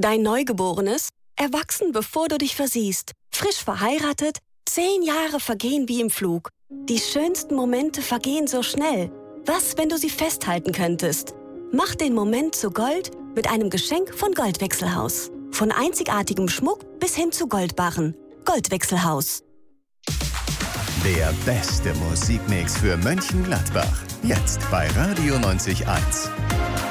Dein Neugeborenes? Erwachsen, bevor du dich versiehst. Frisch verheiratet? 10 Jahre vergehen wie im Flug. Die schönsten Momente vergehen so schnell. Was, wenn du sie festhalten könntest? Mach den Moment zu Gold mit einem Geschenk von Goldwechselhaus. Von einzigartigem Schmuck bis hin zu Goldbarren. Goldwechselhaus. Der beste Musikmix für Mönchengladbach. Jetzt bei Radio 90.1.